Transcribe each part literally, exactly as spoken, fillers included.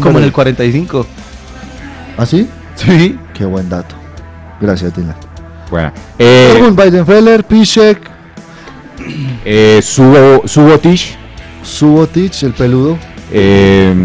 como en el cuarenta y cinco. ¿Ah, sí? Sí. Qué buen dato. Gracias, Dylan. Bueno. Eh, Weidenfeller, Piszczek, eh, Subo, Subotic. Subotic, el peludo. Eh,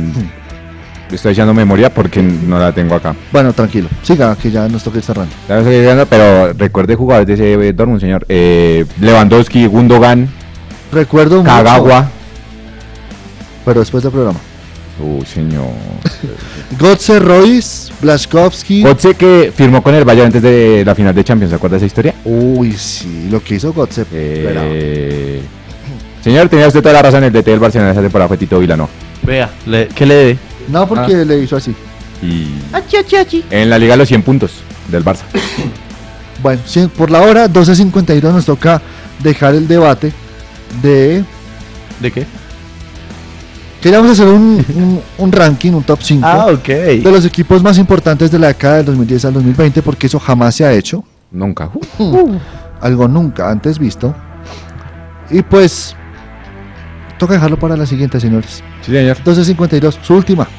estoy echando memoria porque no la tengo acá. Bueno, tranquilo. Siga, que ya nos toca ir cerrando. Ya estoy llegando, pero recuerde jugadores de ese Dortmund, señor. Eh, Lewandowski, Gundogan, Recuerdo Kagawa. mucho, pero después del programa. Uy, señor. Götze, Royce, Blaszczykowski. Götze que firmó con el Bayern antes de la final de Champions, ¿se acuerda de esa historia? Uy, sí, lo que hizo Götze. Eh, señor, tenía usted toda la razón, el D T del Barcelona esa temporada fue Tito Vilanova. Vea, le, ¿qué le debe? No, porque Ah. le hizo así. Y Achi, achi, achi. en la liga los cien puntos del Barça. Bueno, sí, por la hora, doce cincuenta y dos, nos toca dejar el debate de... ¿De qué? Queríamos hacer un, un, un ranking, un top cinco Ah, ok. de los equipos más importantes de la década del dos mil diez al dos mil veinte, porque eso jamás se ha hecho. Nunca. Algo nunca antes visto. Y pues, toca dejarlo para la siguiente, señores. Sí, señor. doce cincuenta y dos, su última.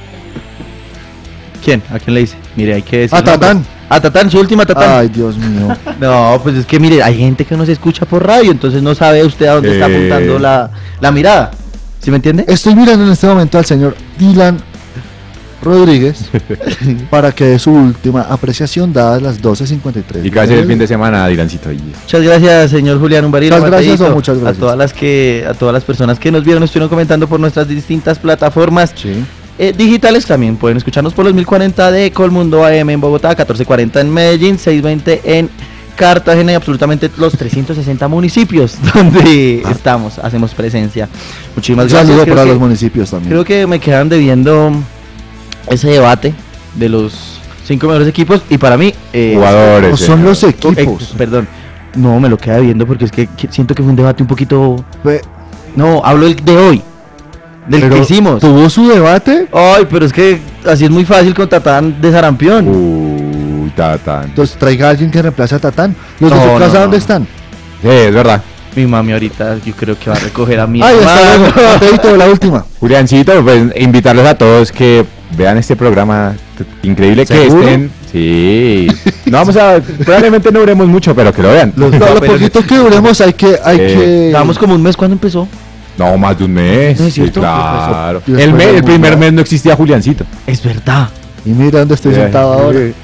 ¿Quién? ¿A quién le dice? Mire, hay que decir. A Tatán. A Tatán, su última Tatán. Ay, Dios mío. No, pues es que mire, hay gente que no se escucha por radio, entonces no sabe usted a dónde Eh. está apuntando la, la mirada. ¿Sí me entiende? Estoy mirando en este momento al señor Dylan Rodríguez para que dé su última apreciación dadas las doce cincuenta y tres. Y casi el fin de semana, Dylancito. Y... Muchas gracias, señor Julián Umbarino. Muchas gracias Mateito. o muchas gracias. A todas las que, a todas las personas que nos vieron, estuvieron comentando por nuestras distintas plataformas Sí. eh, digitales. También pueden escucharnos por los mil cuarenta de Colmundo A M en Bogotá, catorce cuarenta en Medellín, seiscientos veinte en Cartagena y absolutamente los trescientos sesenta municipios donde Ah. estamos, hacemos presencia. Muchísimas Un gracias. saludo Creo para que- los municipios también. Creo que me quedan debiendo ese debate de los cinco mejores equipos y para mí eh, Jugadores. No son señor. los eh, equipos. perdón, no me lo queda viendo porque es que, que siento que fue un debate un poquito. Ve, No, hablo del de hoy, del pero que hicimos. ¿Tuvo su debate? Ay, pero es que así es muy fácil con Tatán de Sarampión. Uy, Tatán. Entonces traiga a alguien que reemplace a Tatán. ¿Los de No, su no, casa no. dónde están? Sí, es verdad. Mi mami ahorita yo creo que va a recoger a mi Ay, hasta hermano. luego. Mateito, la última. Juliancito, pues invitarlos a todos que vean este programa t- increíble que ¿Seguro? estén. Sí. No vamos a, probablemente no duremos mucho, pero que lo vean. Los, no, lo pero- poquito que duremos hay que... Hay Eh, que... Llevamos como un mes cuando empezó. No, más de un mes. ¿No es Sí, cierto? claro. Y después El, mes- del el primer mundial. mes no existía Juliancito. Es verdad. Y mira dónde estoy Eh, sentado ahora. eh.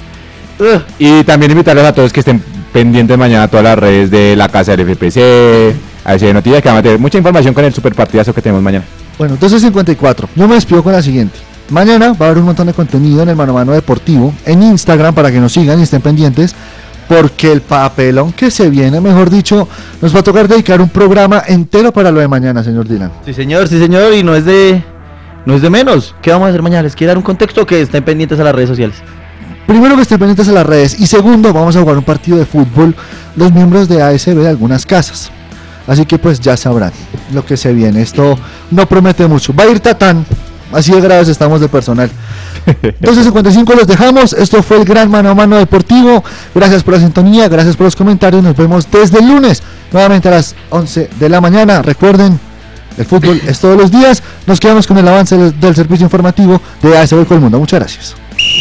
Y también invitarlos a todos que estén pendientes mañana a todas las redes de la Casa del F P C, a ese de noticias que van a tener mucha información con el super partidazo que tenemos mañana. Bueno, doce cincuenta y cuatro. Yo me despido con la siguiente. Mañana va a haber un montón de contenido en el Mano a Mano Deportivo, en Instagram, para que nos sigan y estén pendientes, porque el papelón que se viene, mejor dicho, nos va a tocar dedicar un programa entero para lo de mañana, señor Dylan. Sí, señor, sí, señor, y no es de no es de menos. ¿Qué vamos a hacer mañana? ¿Les quiero dar un contexto o que estén pendientes a las redes sociales? Primero, que estén pendientes a las redes, y segundo, vamos a jugar un partido de fútbol los miembros de A S B de algunas casas. Así que pues ya sabrán lo que se viene. Esto no promete mucho. Va a ir Tatán. Así de graves estamos de personal. doce cincuenta y cinco los dejamos. Esto fue el gran Mano a Mano Deportivo. Gracias por la sintonía, gracias por los comentarios. Nos vemos desde el lunes, nuevamente a las once de la mañana. Recuerden, el fútbol es todos los días. Nos quedamos con el avance del, del servicio informativo de A S B Colmundo. Muchas gracias.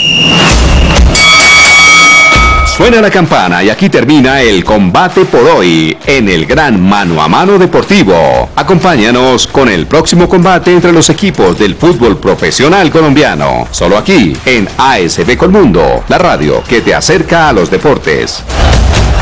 Suena la campana y aquí termina el combate por hoy en el gran Mano a Mano Deportivo. Acompáñanos con el próximo combate entre los equipos del fútbol profesional colombiano. Solo aquí en A S B Colmundo, la radio que te acerca a los deportes.